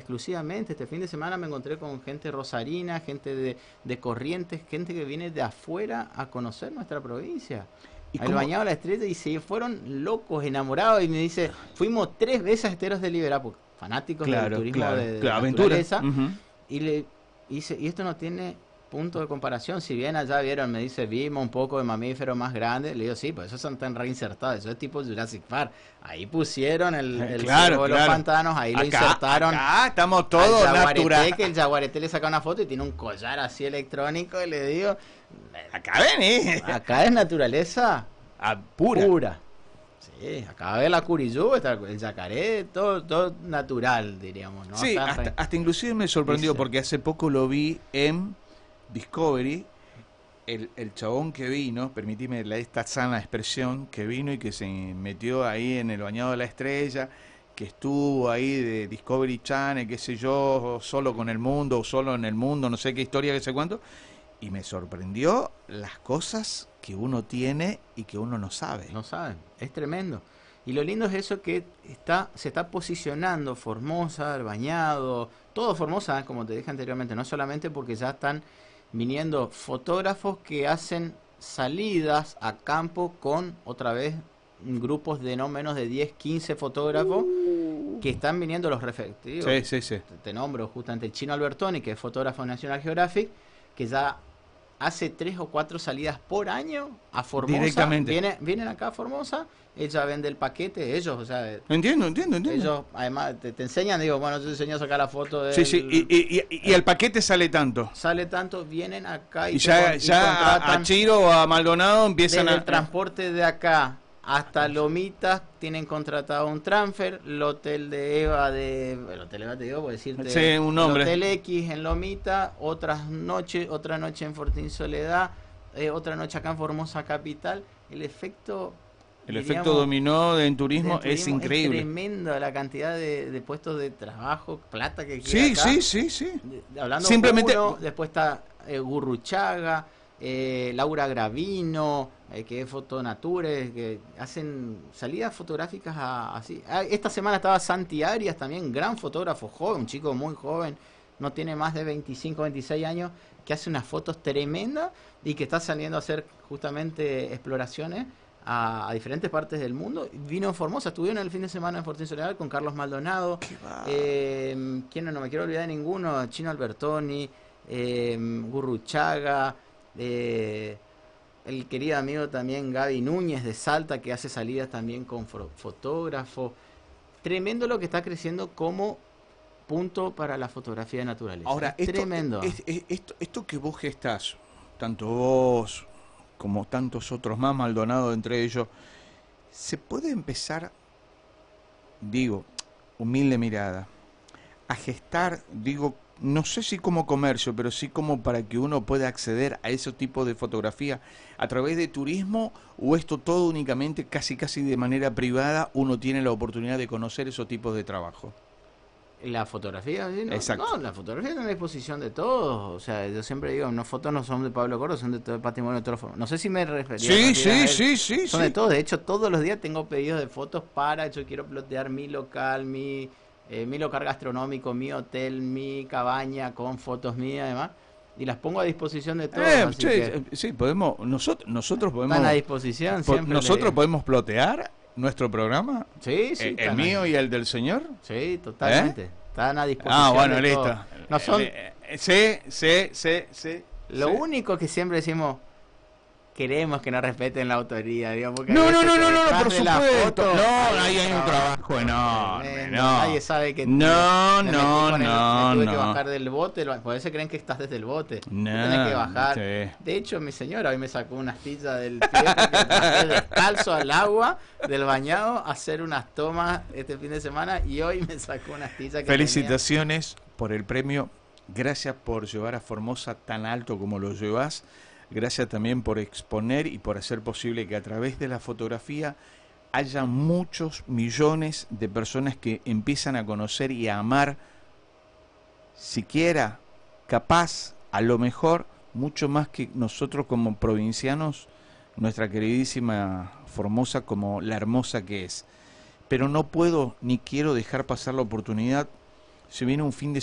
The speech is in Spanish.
exclusivamente. Este fin de semana me encontré con gente rosarina, gente de Corrientes, gente que viene de afuera a conocer nuestra provincia. El Bañado de la Estrella, y se fueron locos, enamorados, y me dice, fuimos 3 veces a Esteros de Liberá, porque fanáticos del turismo de naturaleza, y dice, y esto no tiene punto de comparación. Si bien allá vieron, me dice, vimos un poco de mamíferos más grandes, le digo, sí, pues esos son tan reinsertados, eso es tipo Jurassic Park. Ahí pusieron el ciervo de los pantanos, ahí lo insertaron. Acá estamos todos naturales. Que el jaguarete le saca una foto y tiene un collar así electrónico, y le digo, acá vení. Acá es naturaleza pura. Sí, acá ve la curiyú, el yacaré, todo natural, diríamos, ¿no? Sí, hasta inclusive me sorprendió, porque hace poco lo vi en Discovery, el chabón que vino, permitime esta sana expresión, que vino y que se metió ahí en el Bañado de la Estrella, que estuvo ahí de Discovery Channel, qué sé yo, solo con el mundo, o solo en el mundo, no sé qué historia, qué sé cuánto, y me sorprendió las cosas que uno tiene y que uno no sabe. No saben, es tremendo. Y lo lindo es eso, que se está posicionando Formosa, el Bañado, todo Formosa, como te dije anteriormente, no solamente porque ya están viniendo fotógrafos que hacen salidas a campo con, otra vez, grupos de no menos de 10, 15 fotógrafos que están viniendo los respectivos. Sí. Te nombro justamente el Chino Albertoni, que es fotógrafo de National Geographic, que ya hace 3 o 4 salidas por año a Formosa. Directamente. Vienen acá a Formosa, ella vende el paquete, ellos, o sea... Entiendo. Ellos, además, te enseñan, digo, bueno, yo te enseño a sacar la foto de... Sí, y el paquete sale tanto. Vienen acá y ya a Chiro o a Maldonado empiezan el transporte de acá hasta Lomitas, tienen contratado un transfer, el hotel de Eva el hotel Eva te digo, por decirte, sí, un nombre. El hotel X en Lomita, otra noche en Fortín Soledad, otra noche acá en Formosa Capital. El efecto dominó en turismo es increíble. Es tremendo la cantidad de puestos de trabajo, plata que queda acá. Sí. Hablando simplemente después está Gurruchaga, Laura Gravino, que es Fotonature, que hacen salidas fotográficas así. Esta semana estaba Santi Arias, también gran fotógrafo joven, un chico muy joven, no tiene más de 25, 26 años, que hace unas fotos tremendas y que está saliendo a hacer justamente exploraciones a diferentes partes del mundo. Vino en Formosa, estuvieron el fin de semana en Fortín Soledad con Carlos Maldonado, ¿quién no me quiero olvidar de ninguno, Chino Albertoni, Gurruchaga, el querido amigo también Gaby Núñez de Salta, que hace salidas también con fotógrafo. Tremendo lo que está creciendo como punto para la fotografía de naturaleza. Ahora, tremendo. Esto que vos gestás, tanto vos como tantos otros más, Maldonado entre ellos, se puede empezar, digo, humilde mirada, a gestar, digo, no sé si como comercio, pero sí como para que uno pueda acceder a ese tipo de fotografía a través de turismo, o esto todo únicamente casi de manera privada uno tiene la oportunidad de conocer esos tipos de trabajo. La fotografía, ¿sí? Exacto. No, la fotografía está a disposición de todos. O sea, yo siempre digo, no, fotos no son de Pablo Cordo, son de todo el patrimonio de todo. No sé si me refería. Sí. Son de todos. De hecho, todos los días tengo pedidos de fotos yo quiero plotear mi local, mi local gastronómico, mi hotel, mi cabaña con fotos mías, además. Y las pongo a disposición de todos. Sí, podemos, nosotros podemos. Están a disposición siempre. Nosotros podemos plotear nuestro programa. Sí. El mío y el del señor. Sí, totalmente. Están a disposición. Bueno, listo. No son... Sí. Lo único que siempre decimos, queremos que nos respeten la autoría, digamos. No, por supuesto. No, ahí hay un trabajo enorme. Nadie sabe que No. Tuve que bajar del bote, por eso creen que estás desde el bote. No. Tienes que bajar. Sí. De hecho, mi señora hoy me sacó una astilla del pie porque bajé descalzo al agua del Bañado a hacer unas tomas este fin de semana, y hoy me sacó una astilla que Felicitaciones por el premio. Gracias por llevar a Formosa tan alto como lo llevas. Gracias también por exponer y por hacer posible que a través de la fotografía haya muchos millones de personas que empiezan a conocer y a amar, siquiera, capaz, a lo mejor, mucho más que nosotros como provincianos, nuestra queridísima Formosa como la hermosa que es. Pero no puedo ni quiero dejar pasar la oportunidad Se viene un fin de